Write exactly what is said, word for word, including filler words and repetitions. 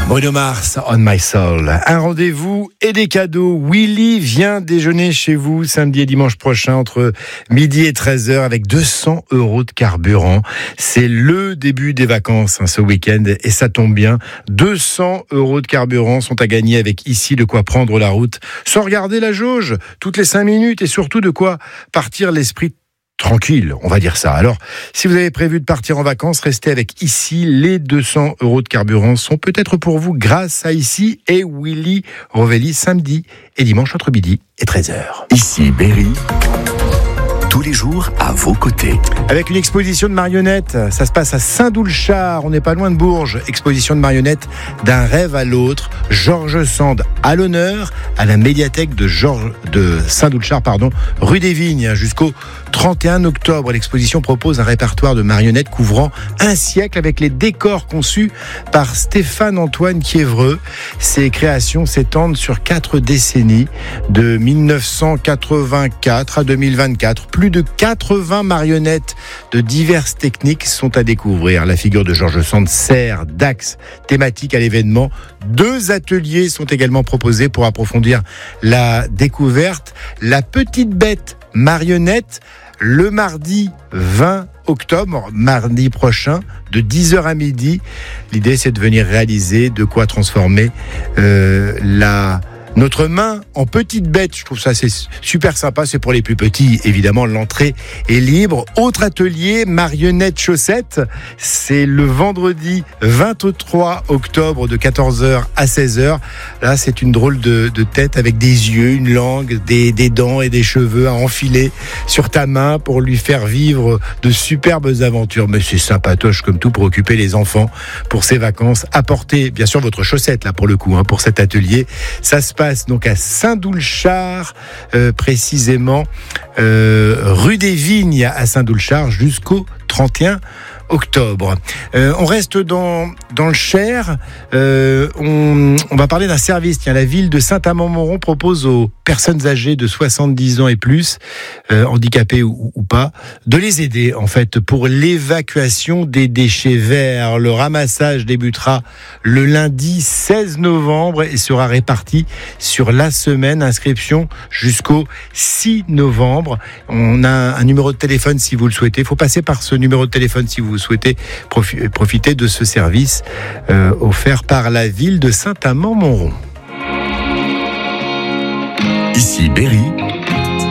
Bruno Mars, On My Soul. Un rendez-vous et des cadeaux. Willy vient déjeuner chez vous samedi et dimanche prochain entre midi et treize heures avec deux cents euros de carburant. C'est le début des vacances hein, ce week-end et ça tombe bien. deux cents euros de carburant sont à gagner avec ici de quoi prendre la route sans regarder la jauge toutes les cinq minutes et surtout de quoi partir l'esprit tranquille, on va dire ça. Alors, si vous avez prévu de partir en vacances, restez avec ici. Les deux cents euros de carburant sont peut-être pour vous grâce à ici et Willy Rovelli samedi et dimanche entre midi et treize heures. Ici Berry, tous les jours à vos côtés. Avec une exposition de marionnettes, ça se passe à Saint-Doulchard, on n'est pas loin de Bourges. Exposition de marionnettes d'un rêve à l'autre. Georges Sand à l'honneur à la médiathèque de, Georges, de Saint-Doulchard, pardon, rue des Vignes, jusqu'au trente et un octobre. L'exposition propose un répertoire de marionnettes couvrant un siècle avec les décors conçus par Stéphane-Antoine Quiévreux. Ces créations s'étendent sur quatre décennies, de mille neuf cent quatre-vingt-quatre à deux mille vingt-quatre. Plus de quatre-vingts marionnettes de diverses techniques sont à découvrir. La figure de Georges Sand sert d'axe thématique à l'événement. Deux ateliers sont également proposés pour approfondir la découverte. La petite bête marionnette, le mardi vingt octobre, mardi prochain, de dix heures à midi. L'idée, c'est de venir réaliser de quoi transformer euh, la... notre main en petite bête. Je trouve ça c'est super sympa, c'est pour les plus petits. Évidemment, l'entrée est libre. Autre atelier, marionnettes chaussettes. C'est le vendredi vingt-trois octobre de quatorze heures à seize heures. Là, c'est une drôle de, de tête avec des yeux, une langue, des, des dents et des cheveux à enfiler sur ta main pour lui faire vivre de superbes aventures. Mais c'est sympatoche comme tout pour occuper les enfants pour ces vacances. Apportez bien sûr votre chaussette là pour le coup, hein, pour cet atelier. Ça se passe donc à Saint-Doulchard, euh, précisément euh, rue des Vignes à Saint-Doulchard jusqu'au trente et un octobre. Euh, on reste dans, dans le Cher. Euh, on, on va parler d'un service. Tiens, la ville de Saint-Amand-Montrond propose aux personnes âgées de soixante-dix ans et plus, euh, handicapées ou, ou pas, de les aider en fait pour l'évacuation des déchets verts. Le ramassage débutera le lundi seize novembre et sera réparti sur la semaine. Inscription jusqu'au six novembre. On a un numéro de téléphone si vous le souhaitez. Il faut passer par ce numéro de téléphone si vous souhaitez profi- profiter de ce service euh, offert par la ville de Saint-Amand-Montrond. Ici Berry.